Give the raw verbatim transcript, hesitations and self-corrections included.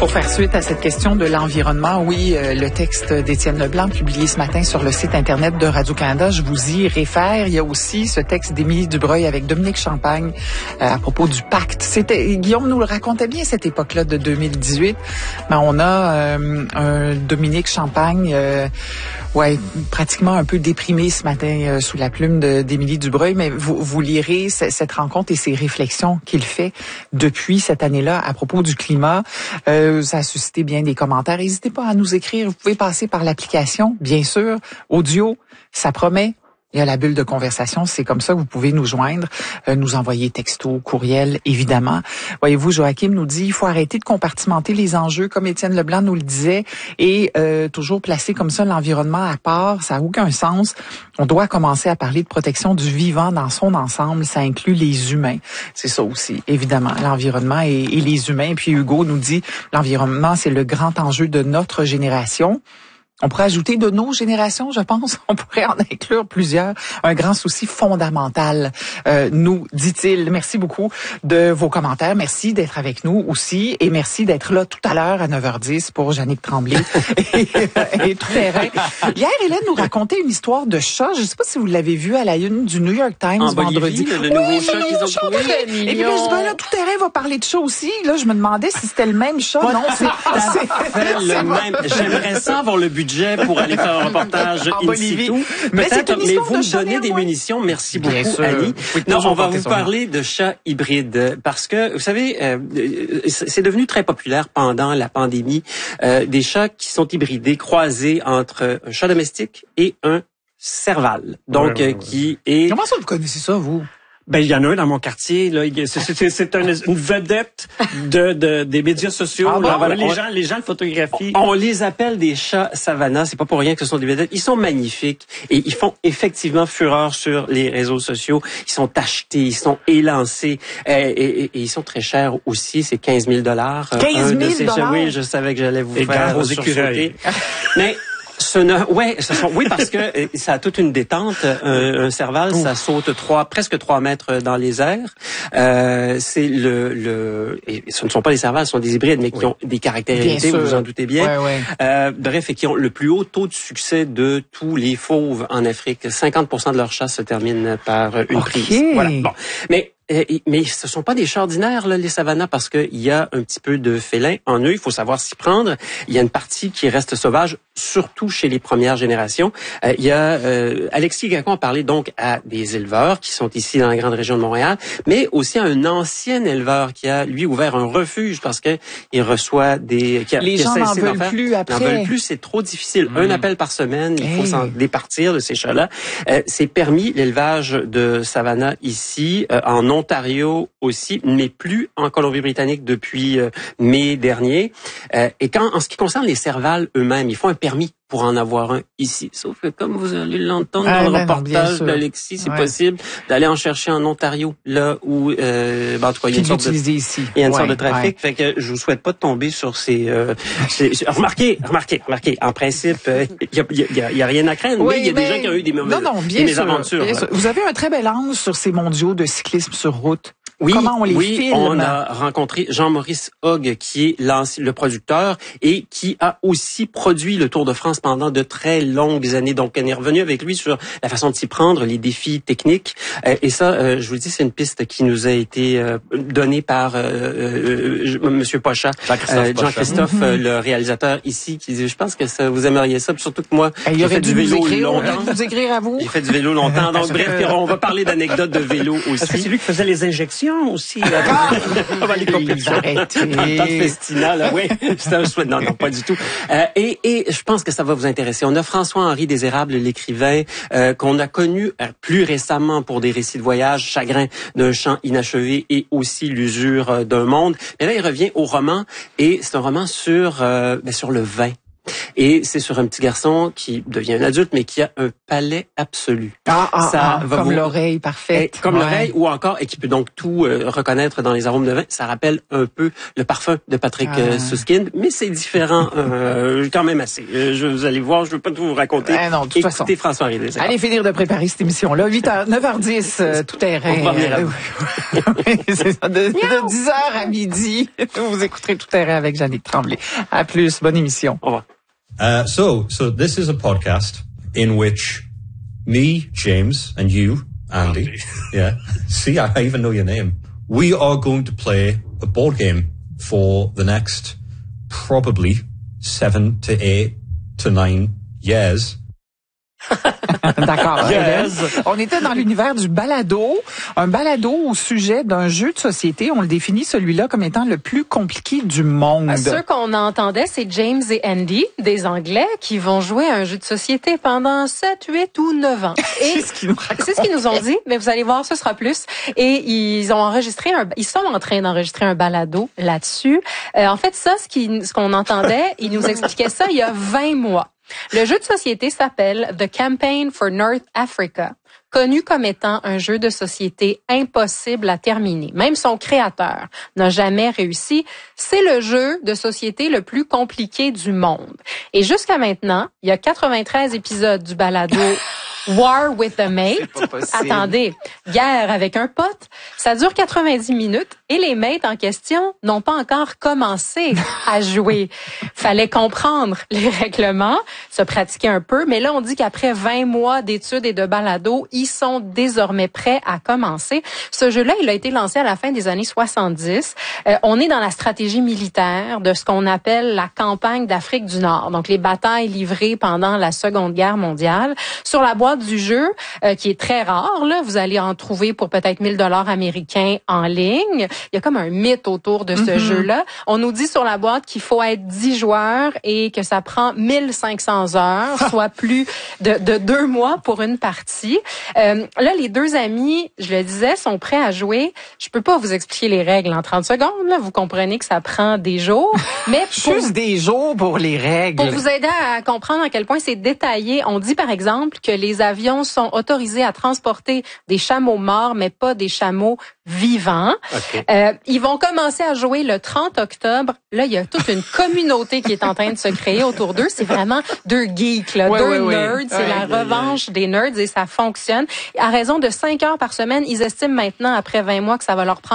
Pour faire suite à cette question de l'environnement, oui, euh, le texte d'Étienne Leblanc publié ce matin sur le site Internet de Radio-Canada, je vous y réfère. Il y a aussi ce texte d'Émilie Dubreuil avec Dominique Champagne euh, à propos du pacte. C'était, Guillaume nous le racontait bien cette époque-là de deux mille dix-huit. Ben, on a euh, un Dominique Champagne, euh, ouais, pratiquement un peu déprimé ce matin euh, sous la plume de, d'Émilie Dubreuil, mais vous, vous lirez c- cette rencontre et ces réflexions qu'il fait depuis cette année-là à propos du climat. Euh, Ça a suscité bien des commentaires. N'hésitez pas à nous écrire. Vous pouvez passer par l'application, bien sûr, audio, ça promet. Il y a la bulle de conversation, c'est comme ça que vous pouvez nous joindre, euh, nous envoyer texto, courriel, évidemment. Voyez-vous, Joachim nous dit, il faut arrêter de compartimenter les enjeux, comme Étienne Leblanc nous le disait, et euh, toujours placer comme ça l'environnement à part, ça n'a aucun sens. On doit commencer à parler de protection du vivant dans son ensemble, ça inclut les humains. C'est ça aussi, évidemment, l'environnement et, et les humains. Puis Hugo nous dit, l'environnement, c'est le grand enjeu de notre génération. On pourrait ajouter de nos générations, je pense. On pourrait en inclure plusieurs. Un grand souci fondamental, euh, nous dit-il. Merci beaucoup de vos commentaires. Merci d'être avec nous aussi. Et merci d'être là tout à l'heure à neuf heures dix pour Jannick Tremblay et, et tout terrain. Hier, Hélène nous racontait une histoire de chat. Je ne sais pas si vous l'avez vu à la une du New York Times en vendredi. Bolivie, le, le oui, nouveau chat qu'ils ont chat trouvé. très... Et puis là, je dis, ben là, tout terrain va parler de chat aussi. Là, je me demandais si c'était le même chat. Non, c'est, c'est le même. J'aimerais ça avoir le budget pour aller faire un reportage in situ. Mais, Peut-être, mais vous me donnez des moi. munitions. Merci Bien beaucoup, sûr. Annie. Oui, non, on va vous parler de chats hybrides parce que, vous savez, euh, c'est devenu très populaire pendant la pandémie, euh, des chats qui sont hybridés, croisés entre un chat domestique et un serval. Donc, ouais, ouais, ouais. qui est... Comment ça, vous connaissez ça, vous? Ben, il y en a un dans mon quartier, là. C'est, c'est, c'est une, une vedette de, de, des médias sociaux. Ah bon? Là, voilà, on, les gens, les gens le photographient. On, on les appelle des chats savannah. C'est pas pour rien que ce sont des vedettes. Ils sont magnifiques et ils font effectivement fureur sur les réseaux sociaux. Ils sont achetés, ils sont élancés et, et, et, et ils sont très chers aussi. C'est quinze mille dollars. quinze mille dollars? Oui, je savais que j'allais vous et faire aux écureuils. Mais Ce ne, ouais, ce sont, oui, parce que ça a toute une détente. Un, un serval, Ouf. ça saute trois, presque trois mètres dans les airs. Euh, c'est le, le, et ce ne sont pas des servals, ce sont des hybrides, mais qui oui. ont des caractéristiques, vous vous en doutez bien. Ouais, ouais. Euh, bref, et qui ont le plus haut taux de succès de tous les fauves en Afrique. cinquante pour cent de leur chasse se termine par une okay. prise. Voilà. Bon. Mais, mais ce sont pas des chats ordinaires, là, les savannahs, parce qu'il y a un petit peu de félin en eux. Il faut savoir s'y prendre. Il y a une partie qui reste sauvage, surtout chez les premières générations. Euh, il y a euh, Alexis Gacon a parlé donc à des éleveurs qui sont ici dans la grande région de Montréal, mais aussi à un ancien éleveur qui a lui ouvert un refuge parce que il reçoit des. Qui a, les qui gens n'en veulent plus après. N'en veulent plus, c'est trop difficile. Mmh. Un appel par semaine, il faut hey. s'en départir de ces chats-là. Euh, c'est permis l'élevage de savannah ici, euh, en Ontario aussi, mais plus en Colombie-Britannique depuis euh, mai dernier. Euh, et quand, en ce qui concerne les servals eux-mêmes, ils font un permis pour en avoir un ici. Sauf que comme vous allez l'entendre ah, dans le ben reportage non, d'Alexis, c'est ouais. possible d'aller en chercher en Ontario, là où, euh, ben, en tout cas, il y a une sorte de, ici. il y a une ouais, sorte de trafic. Ouais. Fait que je vous souhaite pas de tomber sur ces, euh, ces remarquez, remarquez, remarquez. En principe, il euh, y, a, y, a, y a rien à craindre, oui, mais il y a mais... des gens qui ont eu des mauvaises, non, non, bien des sûr, mésaventures. Bien sûr. Vous avez un très bel angle sur ces mondiaux de cyclisme sur route. Oui, Comment on les oui, filme? on a rencontré Jean-Maurice Hogg, qui est le producteur et qui a aussi produit le Tour de France pendant de très longues années. Donc, on est revenu avec lui sur la façon de s'y prendre, les défis techniques. Euh, et ça, euh, je vous le dis, c'est une piste qui nous a été euh, donnée par euh, euh, Monsieur Pochat, Jean-Christophe, Jean-Christophe mm-hmm. le réalisateur ici, qui dit, je pense que ça, vous aimeriez ça, puis surtout que moi, hey, j'ai fait du vélo écrire, longtemps. Vous écrire à vous. J'ai fait du vélo longtemps. Donc, bref, on va parler d'anecdotes de vélo aussi. Parce que c'est lui qui faisait les injections aussi. Là. On va les compétitions. Dans le festina, là, oui. C'est un souhait. Non, non, pas du tout. Euh, et, et je pense que ça va vous intéresser. On a François-Henri Désérable, l'écrivain, euh, qu'on a connu euh, plus récemment pour des récits de voyage, Chagrin d'un chant inachevé et aussi L'usure d'un monde. Mais là, il revient au roman et c'est un roman sur, euh, ben, sur le vin. Et c'est sur un petit garçon qui devient un adulte, mais qui a un palais absolu. Ah, ah, ça ah, va comme vous... l'oreille parfaite. Et, comme ouais. l'oreille, ou encore, et qui peut donc tout euh, reconnaître dans les arômes de vin. Ça rappelle un peu le parfum de Patrick ah. euh, Suskind, mais c'est différent euh, quand même assez. Euh, je, vous allez voir, je veux pas tout vous raconter. Eh non, de toute Écoutez façon. François Ridley. Allez finir de préparer cette émission-là. huit heures, neuf heures dix, euh, tout terrain. Euh, c'est ça, de, de dix heures à midi. Vous écouterez Tout terrain avec Jannick Tremblay. À plus, bonne émission. Au revoir. Uh, so, so this is a podcast in which me, James, and you, Andy, Andy. yeah, see, I even know your name. We are going to play a board game for the next probably seven to eight to nine years. D'accord. Yes. On était dans l'univers du balado, un balado au sujet d'un jeu de société. On le définit celui-là comme étant le plus compliqué du monde. Ceux qu'on entendait, c'est James et Andy, des Anglais, qui vont jouer à un jeu de société pendant sept, huit ou neuf ans. Et c'est ce qu'ils nous racontent. C'est ce qu'ils nous ont dit, mais vous allez voir, ce sera plus. Et ils ont enregistré un, ils sont en train d'enregistrer un balado là-dessus. Euh, en fait, ça, ce qui, ce qu'on entendait, ils nous expliquaient ça il y a vingt mois. Le jeu de société s'appelle The Campaign for North Africa, connu comme étant un jeu de société impossible à terminer. Même son créateur n'a jamais réussi. C'est le jeu de société le plus compliqué du monde. Et jusqu'à maintenant, il y a quatre-vingt-treize épisodes du balado War with a Mate. Attendez, guerre avec un pote. Ça dure quatre-vingt-dix minutes et les mates en question n'ont pas encore commencé à jouer. Fallait comprendre les règlements, se pratiquer un peu, mais là on dit qu'après vingt mois d'études et de balado, ils sont désormais prêts à commencer. Ce jeu-là, il a été lancé à la fin des années soixante-dix. Euh, on est dans la stratégie militaire de ce qu'on appelle la campagne d'Afrique du Nord. Donc les batailles livrées pendant la Seconde Guerre mondiale. Sur la boîte du jeu, euh, qui est très rare, là, vous allez en trouver pour peut-être mille dollars américains en ligne. Il y a comme un mythe autour de ce mm-hmm. jeu-là. On nous dit sur la boîte qu'il faut être dix joueurs et que ça prend mille cinq cents heures, soit plus de, de deux mois pour une partie. Euh, là, les deux amis, je le disais, sont prêts à jouer. Je peux pas vous expliquer les règles en trente secondes. Là. Vous comprenez que ça prend des jours. Mais pour, juste des jours pour les règles. Pour vous aider à comprendre à quel point c'est détaillé, on dit par exemple que les avions sont autorisés à transporter des chameaux morts, mais pas des chameaux vivants. Okay. Euh, ils vont commencer à jouer le trente octobre. Là, il y a toute une communauté qui est en train de se créer autour d'eux. C'est vraiment deux geeks, là, ouais, deux ouais, nerds. ouais. C'est ouais, la ouais, revanche ouais. des nerds et ça fonctionne. À raison de cinq heures par semaine, ils estiment maintenant, après vingt mois, que ça va leur prendre